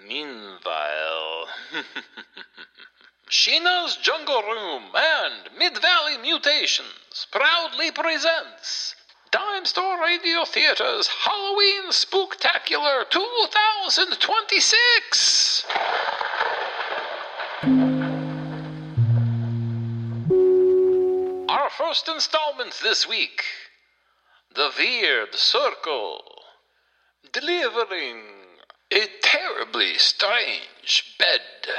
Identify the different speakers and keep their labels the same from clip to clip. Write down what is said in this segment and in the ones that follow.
Speaker 1: Meanwhile, Sheena's Jungle Room and Mid-Valley Mutations proudly presents Dime Store Radio Theater's Halloween Spooktacular 2026. Our first installment this week, The Weird Circle, delivering a terribly strange bed.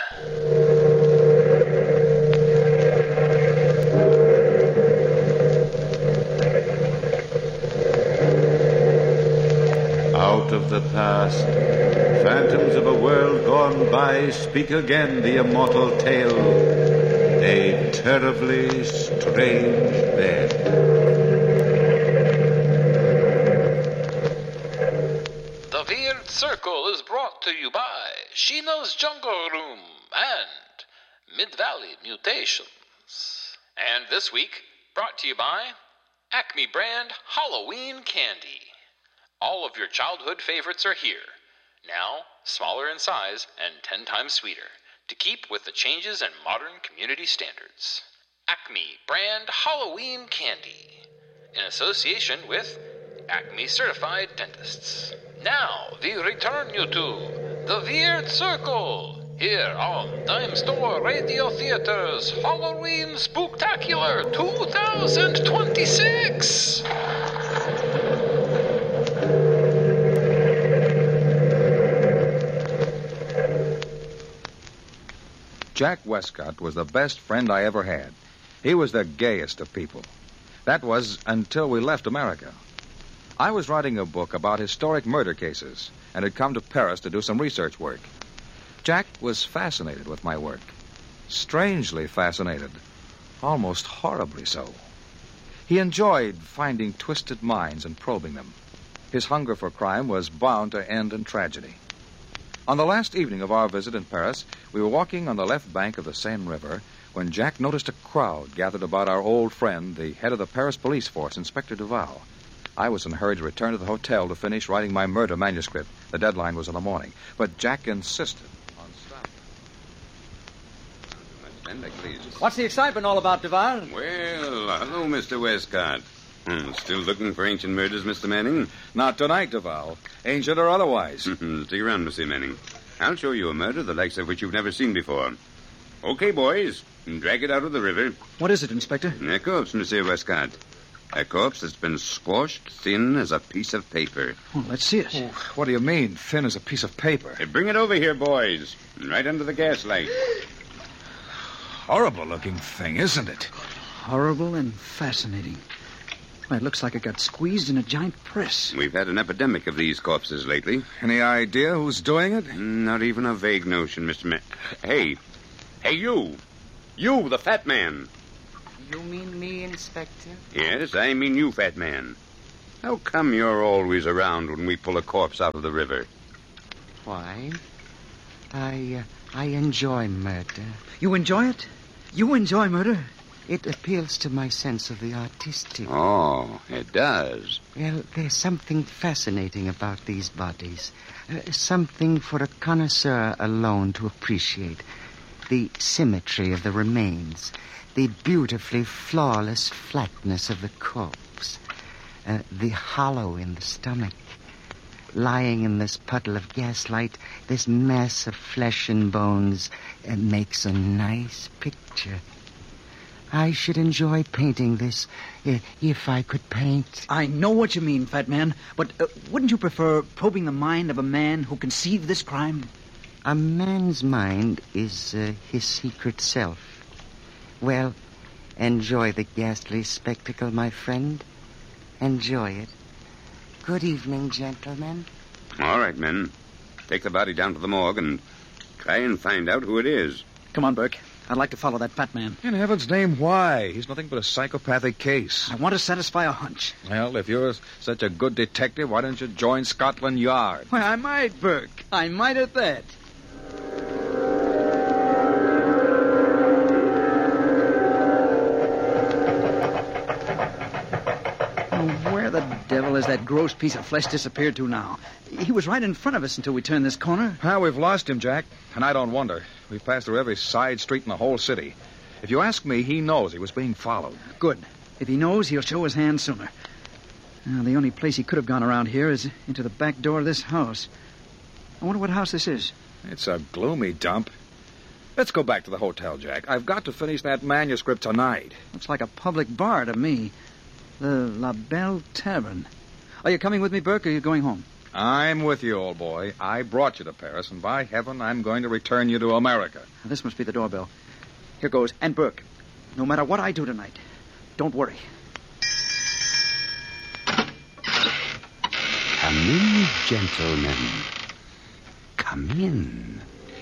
Speaker 2: Out of the past, phantoms of a world gone by speak again the immortal tale. A terribly strange bed.
Speaker 1: The Weird Circle is brought to you by Sheena's Jungle Room and Mid-Valley Mutations. And this week, brought to you by Acme brand Halloween Candy. All of your childhood favorites are here, now smaller in size and 10 times sweeter, to keep with the changes in modern community standards. Acme brand Halloween Candy, in association with Acme Certified Dentists. Now, we return you to The Weird Circle, here on Dime Store Radio Theater's Halloween Spooktacular 2026.
Speaker 3: Jack Westcott was the best friend I ever had. He was the gayest of people. That was until we left America. I was writing a book about historic murder cases and had come to Paris to do some research work. Jack was fascinated with my work. Strangely fascinated. Almost horribly so. He enjoyed finding twisted minds and probing them. His hunger for crime was bound to end in tragedy. On the last evening of our visit in Paris, we were walking on the left bank of the Seine River when Jack noticed a crowd gathered about our old friend, the head of the Paris police force, Inspector Duval. I was in a hurry to return to the hotel to finish writing my murder manuscript. The deadline was in the morning. But Jack insisted on stopping.
Speaker 4: What's the excitement all about, Duval?
Speaker 5: Well, hello, Mr. Westcott. Still looking for ancient murders, Mr. Manning?
Speaker 3: Not tonight, Duval. Ancient or otherwise.
Speaker 5: Stick around, Mr. Manning. I'll show you a murder the likes of which you've never seen before. Okay, boys. Drag it out of the river.
Speaker 4: What is it, Inspector?
Speaker 5: A corpse, Mr. Westcott. A corpse that's been squashed thin as a piece of paper.
Speaker 4: Oh, let's see it.
Speaker 3: Oh, what do you mean, thin as a piece of paper?
Speaker 5: Hey, bring it over here, boys. Right under the gaslight.
Speaker 3: Horrible-looking thing, isn't it?
Speaker 4: Horrible and fascinating. Well, it looks like it got squeezed in a giant press.
Speaker 5: We've had an epidemic of these corpses lately.
Speaker 3: Any idea who's doing it?
Speaker 5: Not even a vague notion, Mr. Hey, you! You, the fat man!
Speaker 6: You mean me, Inspector?
Speaker 5: Yes, I mean you, fat man. How come you're always around when we pull a corpse out of the river?
Speaker 6: Why? I enjoy murder.
Speaker 4: You enjoy it? You enjoy murder?
Speaker 6: It appeals to my sense of the artistic.
Speaker 5: Oh, it does.
Speaker 6: Well, there's something fascinating about these bodies. Something for a connoisseur alone to appreciate. The symmetry of the remains. The beautifully flawless flatness of the corpse. The hollow in the stomach. Lying in this puddle of gaslight, this mass of flesh and bones makes a nice picture. I should enjoy painting this if I could paint.
Speaker 4: I know what you mean, fat man, but wouldn't you prefer probing the mind of a man who conceived this crime?
Speaker 6: A man's mind is his secret self. Well, enjoy the ghastly spectacle, my friend. Enjoy it. Good evening, gentlemen.
Speaker 5: All right, men. Take the body down to the morgue and try and find out who it is.
Speaker 4: Come on, Burke. I'd like to follow that fat man.
Speaker 3: In heaven's name, why? He's nothing but a psychopathic case.
Speaker 4: I want to satisfy a hunch.
Speaker 3: Well, if you're such a good detective, why don't you join Scotland Yard?
Speaker 4: Well, I might, Burke. I might at that. Where the devil has that gross piece of flesh disappeared to now? He was right in front of us until we turned this corner.
Speaker 3: Well, we've lost him, Jack, and I don't wonder. We've passed through every side street in the whole city. If you ask me, he knows he was being followed.
Speaker 4: Good. If he knows, he'll show his hand sooner. Now, the only place he could have gone around here is into the back door of this house. I wonder what house this is.
Speaker 3: It's a gloomy dump. Let's go back to the hotel, Jack. I've got to finish that manuscript tonight.
Speaker 4: Looks like a public bar to me. The La Belle Tavern. Are you coming with me, Burke, or are you going home?
Speaker 3: I'm with you, old boy. I brought you to Paris, and by heaven, I'm going to return you to America.
Speaker 4: This must be the doorbell. Here goes. And Burke, no matter what I do tonight, don't worry.
Speaker 6: Come in, gentlemen. Come in.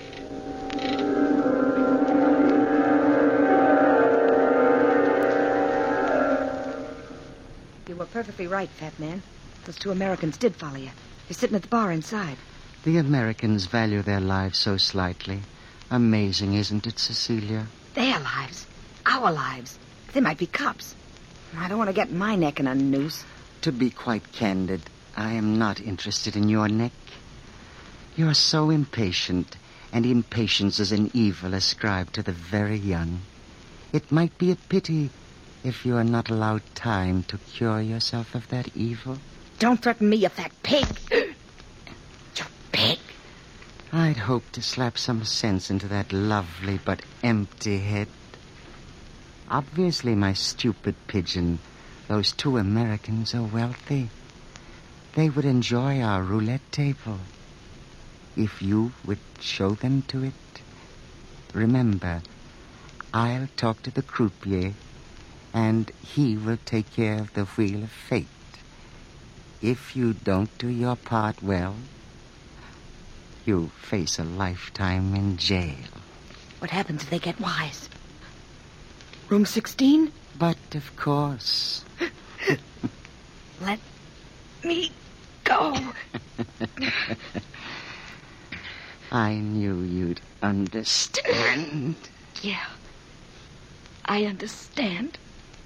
Speaker 7: You were perfectly right, Fat Man. Those two Americans did follow you. They're sitting at the bar inside.
Speaker 6: The Americans value their lives so slightly. Amazing, isn't it, Cecilia?
Speaker 7: Their lives. Our lives. They might be cops. I don't want to get my neck in a noose.
Speaker 6: To be quite candid, I am not interested in your neck. You are so impatient, and impatience is an evil ascribed to the very young. It might be a pity if you are not allowed time to cure yourself of that evil.
Speaker 7: Don't threaten me, you fat pig. You pig.
Speaker 6: I'd hoped to slap some sense into that lovely but empty head. Obviously, my stupid pigeon, those two Americans are wealthy. They would enjoy our roulette table. If you would show them to it. Remember, I'll talk to the croupier, and he will take care of the wheel of fate. If you don't do your part well, you'll face a lifetime in jail.
Speaker 7: What happens if they get wise? Room 16?
Speaker 6: But, of course.
Speaker 7: Let me go.
Speaker 6: I knew you'd understand.
Speaker 7: Yeah, I understand.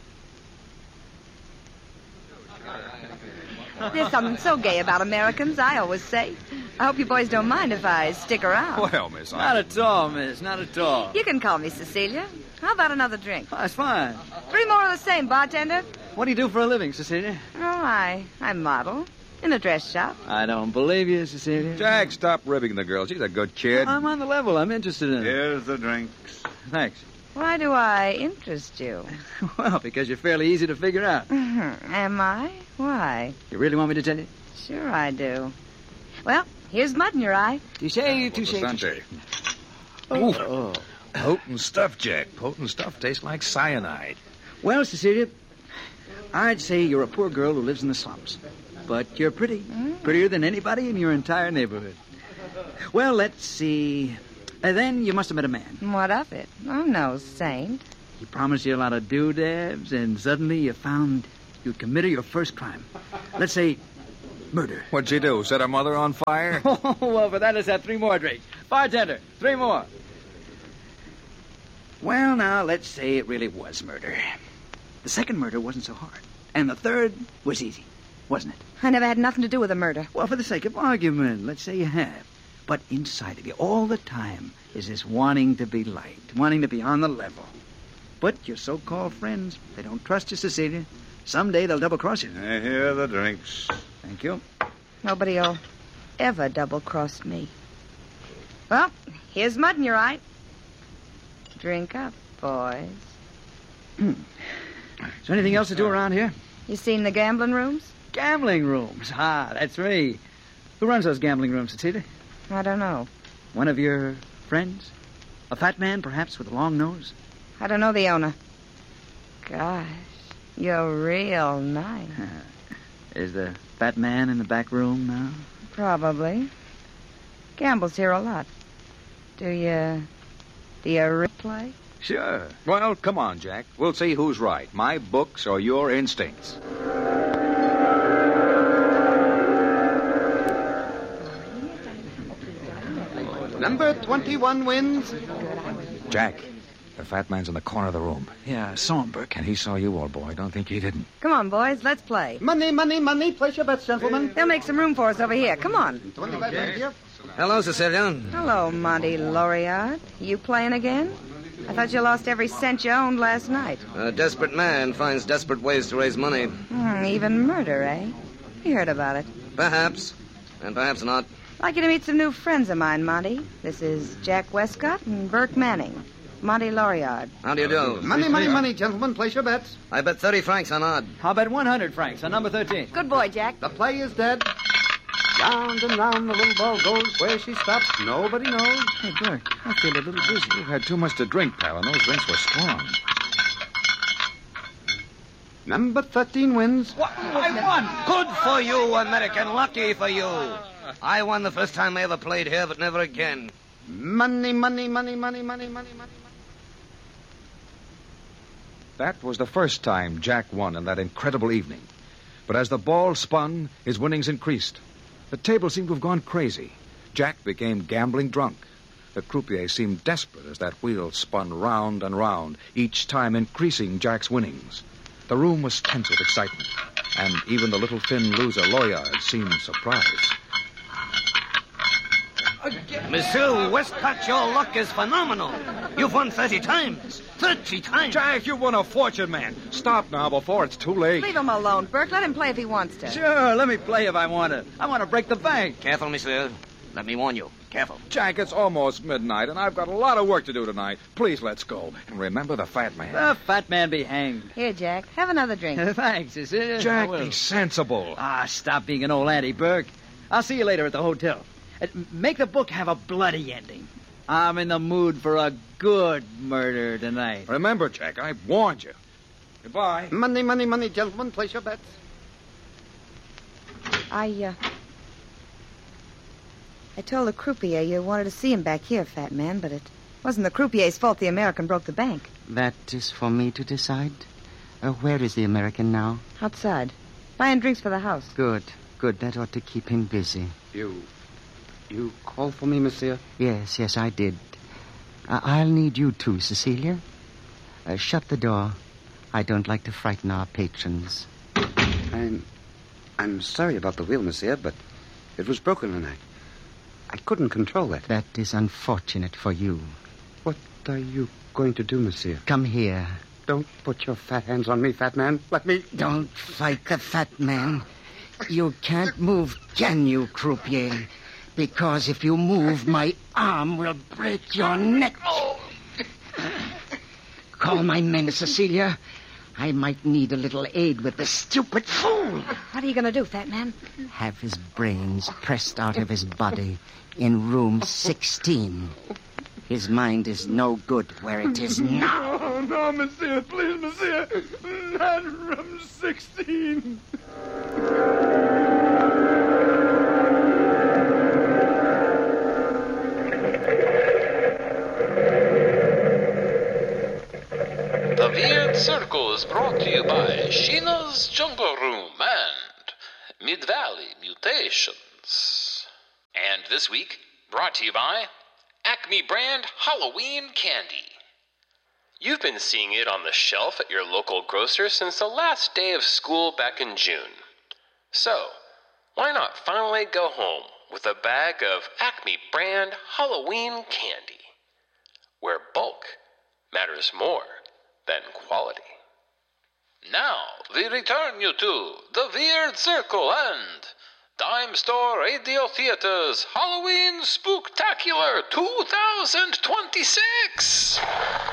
Speaker 7: There's something so gay about Americans, I always say. I hope you boys don't mind if I stick around.
Speaker 3: Well, miss,
Speaker 4: Not at all, miss. Not at all.
Speaker 7: You can call me Cecilia. How about another drink?
Speaker 4: Oh, that's fine.
Speaker 7: 3 more of the same, bartender.
Speaker 4: What do you do for a living, Cecilia?
Speaker 7: Oh, I model in a dress shop.
Speaker 4: I don't believe you, Cecilia.
Speaker 3: Jack, stop ribbing the girl. She's a good kid.
Speaker 4: I'm on the level. I'm interested in it.
Speaker 2: Here's the drinks.
Speaker 4: Thanks.
Speaker 7: Why do I interest you?
Speaker 4: Well, because you're fairly easy to figure out.
Speaker 7: Am I? Why?
Speaker 4: You really want me to tell you?
Speaker 7: Sure I do. Well, here's mud in your eye.
Speaker 4: Touche.
Speaker 3: Sanjay.
Speaker 4: Oh.
Speaker 3: Potent stuff, Jack. Potent stuff tastes like cyanide.
Speaker 4: Well, Cecilia, I'd say you're a poor girl who lives in the slums. But you're pretty. Prettier than anybody in your entire neighborhood. Well, let's see. Then you must have met a man.
Speaker 7: What of it? I'm no saint.
Speaker 4: He promised you a lot of doodads, and suddenly you found you'd committed your first crime. Let's say murder.
Speaker 3: What'd she do? Set her mother on fire?
Speaker 4: Oh, well, for that, let's have 3 more drinks. Bartender, 3 more. Well, now, let's say it really was murder. The second murder wasn't so hard. And the third was easy, wasn't it?
Speaker 7: I never had nothing to do with a murder.
Speaker 4: Well, for the sake of argument, let's say you have. But inside of you, all the time, is this wanting to be liked, wanting to be on the level. But your so-called friends, they don't trust you, Cecilia. Someday they'll double-cross you.
Speaker 2: Here are the drinks.
Speaker 4: Thank you.
Speaker 7: Nobody'll ever double-cross me. Well, here's mud in your eye. Drink up, boys.
Speaker 4: Is there anything else to do around here?
Speaker 7: You seen the gambling rooms?
Speaker 4: Gambling rooms. Ah, that's me. Who runs those gambling rooms, Cecilia?
Speaker 7: I don't know.
Speaker 4: One of your friends? A fat man, perhaps, with a long nose?
Speaker 7: I don't know the owner. Gosh, you're real nice.
Speaker 4: Is the fat man in the back room now?
Speaker 7: Probably. Gambles here a lot. Do you replay?
Speaker 3: Sure. Well, come on, Jack. We'll see who's right, my books or your instincts.
Speaker 8: Number 21 wins.
Speaker 3: Jack, The fat man's in the corner of the room.
Speaker 4: Yeah, I saw him, Burke.
Speaker 3: And he saw you, old boy. Don't think he didn't.
Speaker 7: Come on, boys, let's play.
Speaker 8: Money, money, money. Place your bets, gentlemen.
Speaker 7: They'll make some room for us over here. Come on.
Speaker 8: 25 cents here.
Speaker 9: Hello, Cecilia.
Speaker 7: Hello, Monty Loriard. You playing again? I thought you lost every cent you owned last night.
Speaker 9: A desperate man finds desperate ways to raise money.
Speaker 7: Even murder, eh? You heard about it.
Speaker 9: Perhaps, and perhaps not.
Speaker 7: Like you to meet some new friends of mine, Monty. This is Jack Westcott and Burke Manning. Monty Loriard.
Speaker 9: How do you do?
Speaker 8: Money, money, money, gentlemen. Place your bets.
Speaker 9: I bet 30 francs on odd.
Speaker 4: How about 100 francs on number 13?
Speaker 7: Good boy, Jack.
Speaker 8: The play is dead. Round and round the little ball goes. Where she stops, nobody knows.
Speaker 4: Hey, Burke, I feel a little dizzy.
Speaker 3: You've had too much to drink, pal, and those drinks were strong.
Speaker 8: Number 13 wins.
Speaker 4: What? I won!
Speaker 9: Good for you, American. Lucky for you. I won the first time I ever played here, but never again.
Speaker 8: Money, money, money, money, money, money, money.
Speaker 3: That was the first time Jack won in that incredible evening. But as the ball spun, his winnings increased. The table seemed to have gone crazy. Jack became gambling drunk. The croupier seemed desperate as that wheel spun round and round, each time increasing Jack's winnings. The room was tense with excitement, and even the little thin loser Loriard seemed surprised.
Speaker 9: Monsieur Westcott, your luck is phenomenal. You've won 30 times. 30 times.
Speaker 3: Jack, you won a fortune, man. Stop now before it's too late.
Speaker 7: Leave him alone, Burke. Let him play if he wants to.
Speaker 4: Sure, let me play if I want to. I want to break the bank.
Speaker 9: Careful, monsieur. Let me warn you. Careful.
Speaker 3: Jack, it's almost midnight, and I've got a lot of work to do tonight. Please, let's go. And remember the fat man.
Speaker 4: The fat man be hanged.
Speaker 7: Here, Jack. Have another drink.
Speaker 4: Thanks, is it?
Speaker 3: Jack,
Speaker 4: I will.
Speaker 3: be sensible.
Speaker 4: Ah, stop being an old auntie, Burke. I'll see you later at the hotel. Make the book have a bloody ending. I'm in the mood for a good murder tonight.
Speaker 3: Remember, Jack, I warned you. Goodbye.
Speaker 8: Money, money, money, gentlemen. Place your bets.
Speaker 7: I told the croupier you wanted to see him back here, fat man, but it wasn't the croupier's fault the American broke the bank.
Speaker 6: That is for me to decide. Where is the American now?
Speaker 7: Outside. Buying drinks for the house.
Speaker 6: Good. That ought to keep him busy.
Speaker 8: You called for me, monsieur?
Speaker 6: Yes, I did. I'll need you too, Cecilia. Shut the door. I don't like to frighten our patrons.
Speaker 8: I'm sorry about the wheel, monsieur, but it was broken and I couldn't control it.
Speaker 6: That is unfortunate for you.
Speaker 8: What are you going to do, monsieur?
Speaker 6: Come here.
Speaker 8: Don't put your fat hands on me, fat man. Let me...
Speaker 6: Don't fight the fat man. You can't move, can you, croupier? Because if you move, my arm will break your neck. Call my men, Cecilia. I might need a little aid with this stupid fool.
Speaker 7: What are you going to do, fat man?
Speaker 6: Have his brains pressed out of his body in room 16. His mind is no good where it is now.
Speaker 8: No, monsieur. Please, monsieur. Not room 16.
Speaker 1: The Weird Circle is brought to you by Sheena's Jungle Room and Mid-Valley Mutations. And this week, brought to you by Acme brand Halloween candy.
Speaker 10: You've been seeing it on the shelf at your local grocer since the last day of school back in June. So, why not finally go home with a bag of Acme brand Halloween candy, where bulk matters more than quality.
Speaker 1: Now, we return you to The Weird Circle and Dime Store Radio Theater's Halloween Spooktacular 2026!